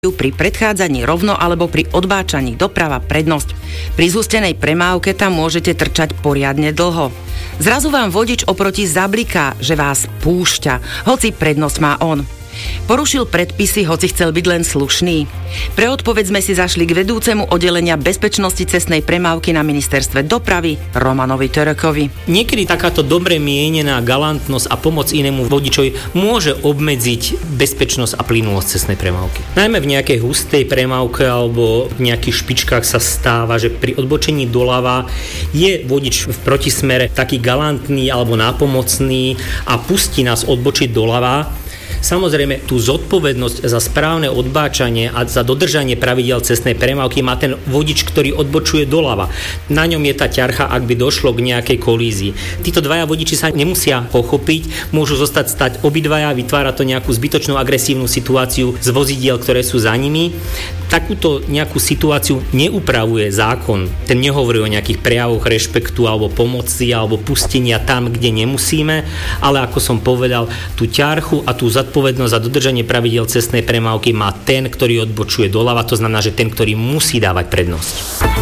pri predchádzaní rovno alebo pri odbáčaní doprava prednosť. Pri zhustenej premávke tam môžete trčať poriadne dlho. Zrazu vám vodič oproti zabliká, že vás púšťa, hoci prednosť má on. Porušil predpisy, hoci chcel byť len slušný? Pre odpoveď sme si zašli k vedúcemu oddelenia bezpečnosti cestnej premávky na ministerstve dopravy Romanovi Törökovi. Niekedy takáto dobre mienená galantnosť a pomoc inému vodičovi môže obmedziť bezpečnosť a plynulosť cestnej premávky. Najmä v nejakej hustej premávke alebo v nejakých špičkách sa stáva, že pri odbočení doľava je vodič v protismere taký galantný alebo nápomocný a pustí nás odbočiť doľava. Samozrejme, tú zodpovednosť za správne odbáčanie a za dodržanie pravidiel cestnej premávky má ten vodič, ktorý odbočuje doľava. Na ňom je tá ťarcha, ak by došlo k nejakej kolízii. Títo dvaja vodiči sa nemusia pochopiť, môžu zostať stať obidvaja, vytvára to nejakú zbytočnú agresívnu situáciu z vozidiel, ktoré sú za nimi. Takúto nejakú situáciu neupravuje zákon. Ten nehovorí o nejakých prejavoch rešpektu alebo pomoci alebo pustenia tam, kde nemusíme, ale ako som povedal, tú ťarchu a tú zodpovednosť za dodržanie pravidiel cestnej premávky má ten, ktorý odbočuje doľava, to znamená, že ten, ktorý musí dávať prednosť.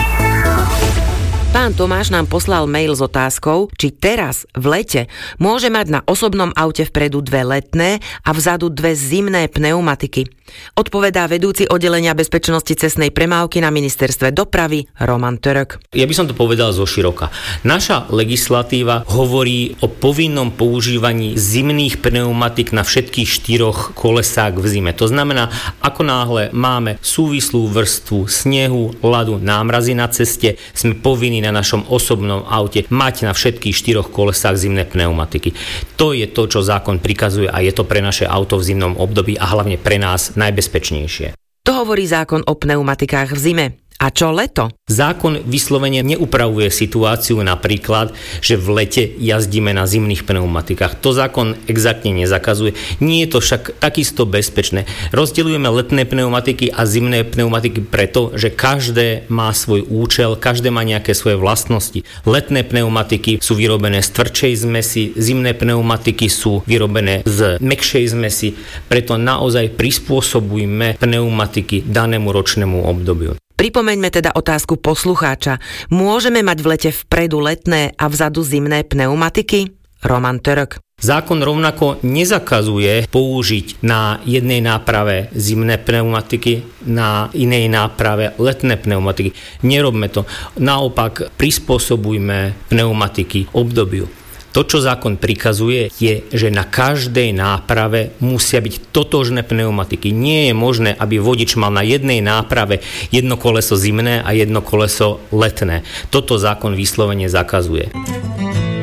Pán Tomáš nám poslal mail s otázkou, či teraz v lete môže mať na osobnom aute vpredu 2 letné a vzadu 2 zimné pneumatiky. Odpovedá vedúci oddelenia bezpečnosti cestnej premávky na ministerstve dopravy Roman Török. Ja by som to povedal zoširoka. Naša legislatíva hovorí o povinnom používaní zimných pneumatik na všetkých 4 kolesách v zime. To znamená, ako náhle máme súvislú vrstvu snehu, ľadu, námrazy na ceste, sme povinní na našom osobnom aute mať na všetkých 4 kolesách zimné pneumatiky. To je to, čo zákon prikazuje a je to pre naše auto v zimnom období a hlavne pre nás najbezpečnejšie. To hovorí zákon o pneumatikách v zime. A čo leto? Zákon vyslovene neupravuje situáciu napríklad, že v lete jazdíme na zimných pneumatikách. To zákon exaktne nezakazuje. Nie je to však takisto bezpečné. Rozdeľujeme letné pneumatiky a zimné pneumatiky preto, že každé má svoj účel, každé má nejaké svoje vlastnosti. Letné pneumatiky sú vyrobené z tvrdšej zmesi, zimné pneumatiky sú vyrobené z mäkšej zmesi, preto naozaj prispôsobujme pneumatiky danému ročnému obdobiu. Pripomeňme teda otázku poslucháča. Môžeme mať v lete vpredu letné a vzadu zimné pneumatiky? Roman Török. Zákon rovnako nezakazuje použiť na jednej náprave zimné pneumatiky, na inej náprave letné pneumatiky. Nerobme to. Naopak prispôsobujme pneumatiky obdobiu. To, čo zákon prikazuje, je, že na každej náprave musia byť totožné pneumatiky. Nie je možné, aby vodič mal na jednej náprave jedno koleso zimné a jedno koleso letné. Toto zákon vyslovene zakazuje.